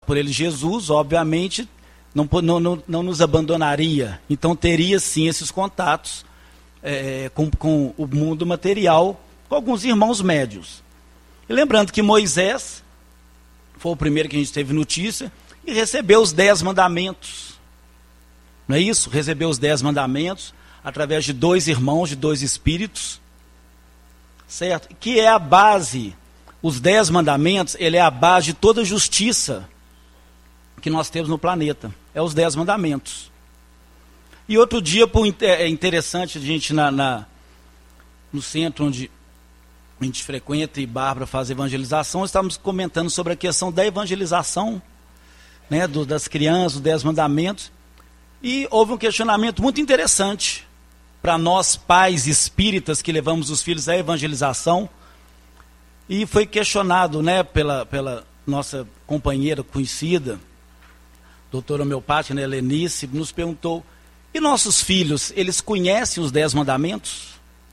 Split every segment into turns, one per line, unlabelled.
por ele Jesus, obviamente, não nos abandonaria. Então teria sim esses contatos com o mundo material, com alguns irmãos médios. E lembrando que Moisés foi o primeiro que a gente teve notícia e recebeu os 10 mandamentos. Não é isso? Recebeu os 10 mandamentos através de 2 irmãos, de 2 espíritos, certo? Que é a base, os 10 mandamentos, ele é a base de toda justiça que nós temos no planeta. É os 10 mandamentos. E outro dia, é interessante, a gente no centro onde a gente frequenta e Bárbara faz evangelização, estávamos comentando sobre a questão da evangelização, né, das crianças, os 10 mandamentos, e houve um questionamento muito interessante para nós pais espíritas que levamos os filhos à evangelização, e foi questionado, né, pela nossa companheira conhecida, doutora homeopática, né, Helenice, nos perguntou: e nossos filhos, eles conhecem os 10 mandamentos?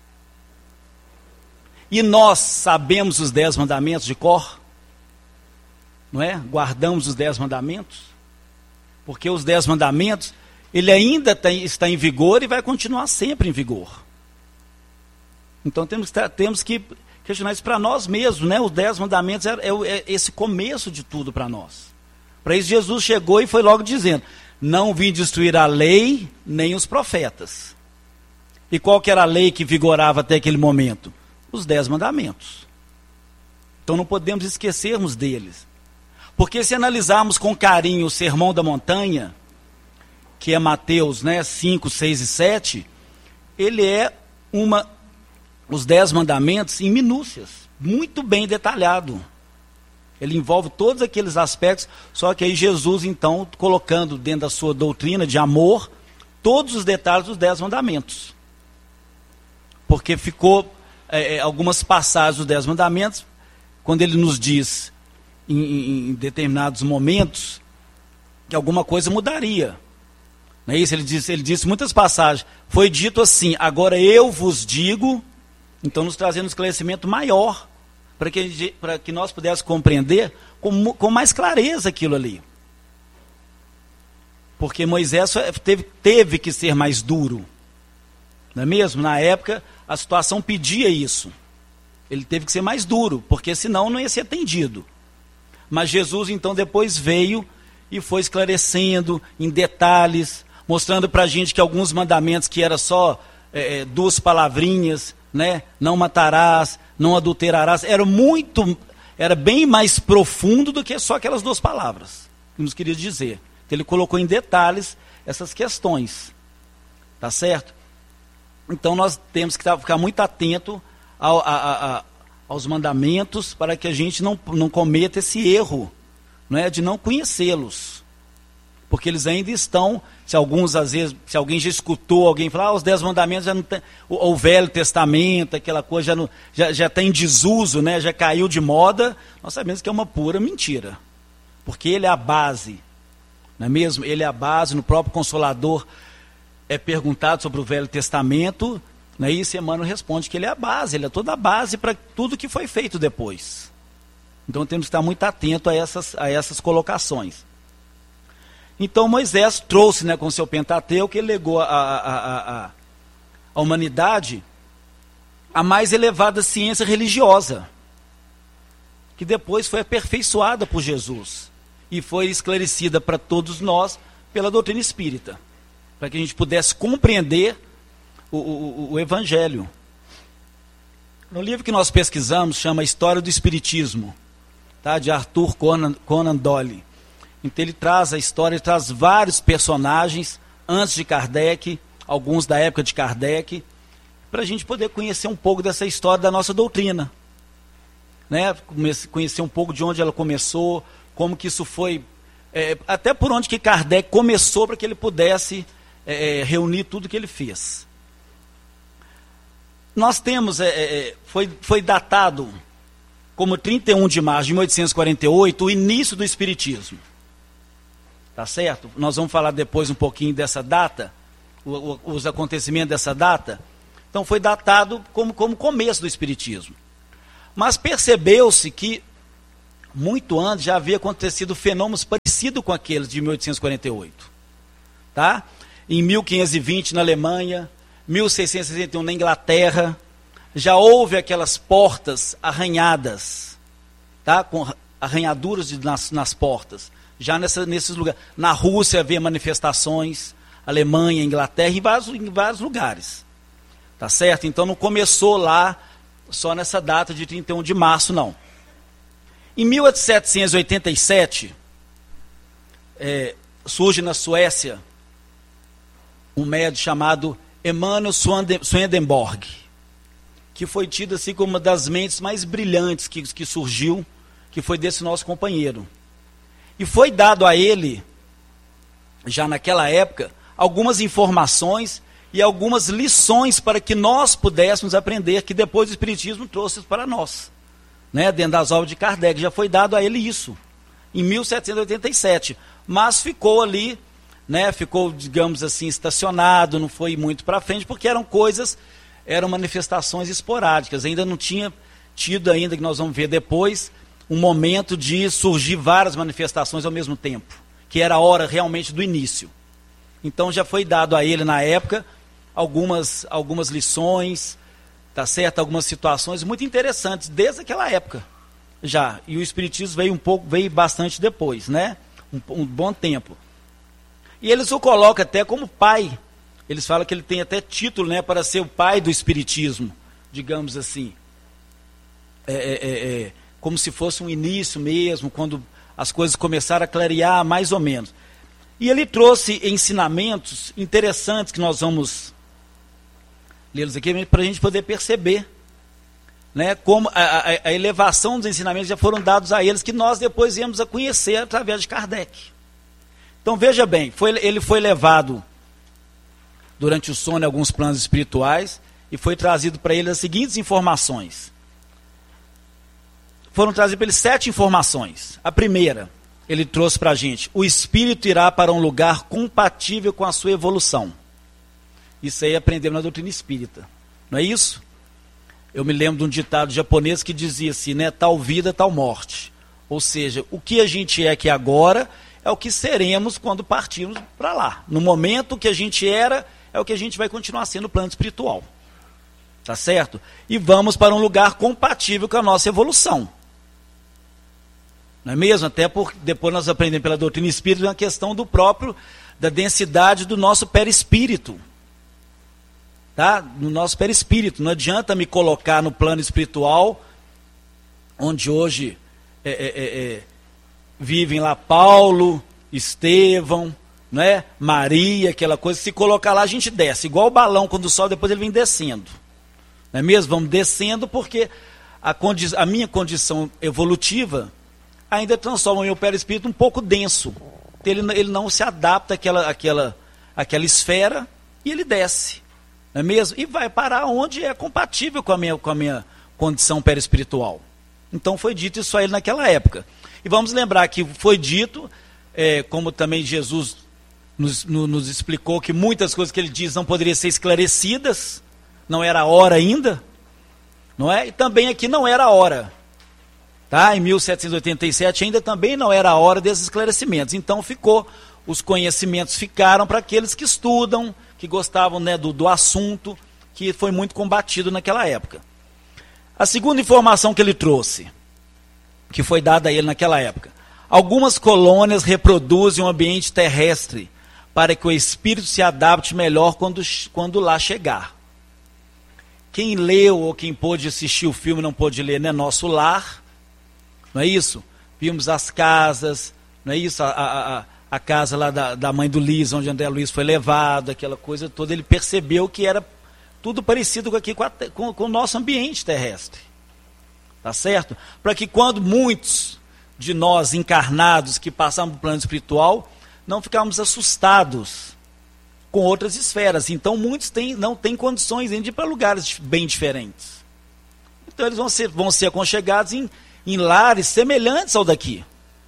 E nós sabemos os 10 mandamentos de cor? Não é? Guardamos os 10 mandamentos? Porque os 10 mandamentos, ele ainda está em vigor e vai continuar sempre em vigor. Então temos que questionar isso para nós mesmos, né? Os 10 mandamentos é esse começo de tudo para nós. Para isso Jesus chegou e foi logo dizendo: não vim destruir a lei nem os profetas. E qual que era a lei que vigorava até aquele momento? Os 10 mandamentos. Então não podemos esquecermos deles. Porque se analisarmos com carinho o Sermão da Montanha, que é Mateus, né, 5, 6 e 7, ele é os 10 mandamentos em minúcias, muito bem detalhado. Ele envolve todos aqueles aspectos, só que aí Jesus, então, colocando dentro da sua doutrina de amor, todos os detalhes dos 10 mandamentos. Porque ficou algumas passagens dos 10 mandamentos, quando ele nos diz, em determinados momentos, que alguma coisa mudaria. Não é isso? Ele disse muitas passagens, foi dito assim: agora eu vos digo, então nos trazendo um esclarecimento maior, para que nós pudéssemos compreender com mais clareza aquilo ali. Porque Moisés teve que ser mais duro. Não é mesmo? Na época, a situação pedia isso. Ele teve que ser mais duro, porque senão não ia ser atendido. Mas Jesus, então, depois veio e foi esclarecendo em detalhes, mostrando para a gente que alguns mandamentos que era só 2 palavrinhas, né? Não matarás, não adulterarás, era bem mais profundo do que só aquelas 2 palavras que nos queria dizer. Então, ele colocou em detalhes essas questões, tá certo? Então nós temos que ficar muito atento aos mandamentos, para que a gente não cometa esse erro, não é, de não conhecê-los. Porque eles ainda estão, se alguém já escutou alguém falar, os 10 mandamentos já não tem, o Velho Testamento, aquela coisa já está em desuso, né, já caiu de moda, nós sabemos que é uma pura mentira. Porque ele é a base, não é mesmo? Ele é a base. No próprio Consolador é perguntado sobre o Velho Testamento, né, e Emmanuel responde que ele é a base, ele é toda a base para tudo que foi feito depois. Então temos que estar muito atento a essas colocações. Então Moisés trouxe, né, com o seu Pentateuco, ele legou à humanidade a mais elevada ciência religiosa, que depois foi aperfeiçoada por Jesus e foi esclarecida para todos nós pela doutrina espírita, para que a gente pudesse compreender o Evangelho. No livro que nós pesquisamos, chama História do Espiritismo, tá, de Arthur Conan Doyle. Então ele traz a história, ele traz vários personagens antes de Kardec, alguns da época de Kardec, para a gente poder conhecer um pouco dessa história da nossa doutrina, né? Conhecer um pouco de onde ela começou, como que isso foi, até por onde que Kardec começou, para que ele pudesse reunir tudo que ele fez. Nós temos, foi datado como 31 de março de 1848 o início do Espiritismo. Tá certo? Nós vamos falar depois um pouquinho dessa data, os acontecimentos dessa data. Então foi datado como começo do Espiritismo. Mas percebeu-se que muito antes, já havia acontecido fenômenos parecidos com aqueles de 1848. Tá? Em 1520 na Alemanha, 1661 na Inglaterra, já houve aquelas portas arranhadas, tá? Com arranhaduras nas portas, já nesses lugares. Na Rússia havia manifestações, Alemanha, Inglaterra, em vários lugares. Tá certo? Então não começou lá só nessa data de 31 de março, não. Em 1787, surge na Suécia um médico chamado Emanuel Swedenborg, que foi tido assim como uma das mentes mais brilhantes que surgiu, que foi desse nosso companheiro. E foi dado a ele, já naquela época, algumas informações e algumas lições para que nós pudéssemos aprender, que depois o Espiritismo trouxe para nós. Né? Dentro das obras de Kardec, já foi dado a ele isso, em 1787. Mas ficou ali, né? Ficou, digamos assim, estacionado, não foi muito para frente, porque eram manifestações esporádicas. Ainda não tinha tido ainda, que nós vamos ver depois, um momento de surgir várias manifestações ao mesmo tempo, que era a hora realmente do início. Então já foi dado a ele na época algumas lições, tá certo? Algumas situações muito interessantes desde aquela época já. E o Espiritismo veio bastante depois, né? Um bom tempo. E eles o colocam até como pai. Eles falam que ele tem até título, né, para ser o pai do Espiritismo, digamos assim. Como se fosse um início mesmo, quando as coisas começaram a clarear, mais ou menos. E ele trouxe ensinamentos interessantes que nós vamos lê-los aqui para a gente poder perceber, né, como a elevação dos ensinamentos já foram dados a eles, que nós depois viemos a conhecer através de Kardec. Então veja bem, ele foi levado durante o sono em alguns planos espirituais e foi trazido para ele as seguintes informações. Foram trazidas para ele 7 informações. A primeira, ele trouxe para a gente: o espírito irá para um lugar compatível com a sua evolução. Isso aí aprendemos na doutrina espírita. Não é isso? Eu me lembro de um ditado japonês que dizia assim, né? Tal vida, tal morte. Ou seja, o que a gente é aqui agora é o que seremos quando partirmos para lá. No momento que a gente era, é o que a gente vai continuar sendo no plano espiritual. Tá certo? E vamos para um lugar compatível com a nossa evolução. Não é mesmo? Até porque depois nós aprendemos pela doutrina espírita uma questão da densidade do nosso perispírito. Tá? No nosso perispírito. Não adianta me colocar no plano espiritual, onde hoje vivem lá Paulo, Estevão, né? Maria, aquela coisa. Se colocar lá, a gente desce. Igual o balão, quando sobe, depois ele vem descendo. Não é mesmo? Vamos descendo porque a minha condição evolutiva ainda transforma o meu perispírito um pouco denso. Ele não se adapta àquela esfera e ele desce. Não é mesmo? E vai parar onde é compatível com a minha condição perispiritual. Então foi dito isso a ele naquela época. E vamos lembrar que foi dito, como também Jesus nos explicou, que muitas coisas que ele diz não poderiam ser esclarecidas, não era a hora ainda, não é? E também aqui não era a hora. Tá? Em 1787 ainda também não era a hora desses esclarecimentos. Então os conhecimentos ficaram para aqueles que estudam, que gostavam, né, do assunto, que foi muito combatido naquela época. A segunda informação que ele trouxe, que foi dada a ele naquela época: algumas colônias reproduzem o ambiente terrestre para que o espírito se adapte melhor quando lá chegar. Quem leu ou quem pôde assistir o filme, não pôde ler, né? Nosso Lar, não é isso? Vimos as casas, não é isso? A casa lá da mãe do Luiz, onde André Luiz foi levado, aquela coisa toda. Ele percebeu que era tudo parecido aqui com o nosso ambiente terrestre. Tá certo? Para que quando muitos de nós encarnados que passamos para o plano espiritual, não ficamos assustados com outras esferas. Então muitos não têm condições de ir para lugares bem diferentes. Então eles vão ser aconchegados em lares semelhantes ao daqui.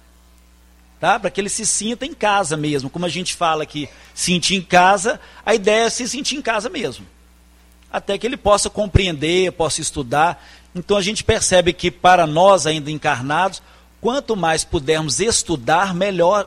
Tá? Para que ele se sinta em casa mesmo. Como a gente fala aqui, sentir em casa, a ideia é se sentir em casa mesmo. Até que ele possa compreender, possa estudar. Então a gente percebe que para nós ainda encarnados, quanto mais pudermos estudar, melhor